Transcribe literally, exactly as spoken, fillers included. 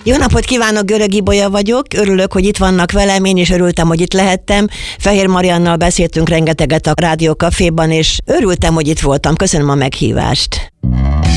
Jó napot kívánok, Görög Ibolya vagyok. Örülök, hogy itt vannak velem, én is örültem, hogy itt lehettem. Fehér Mariannal beszéltünk rengeteget a Rádió Caféban, és örültem, hogy itt voltam. Köszönöm a meghívást.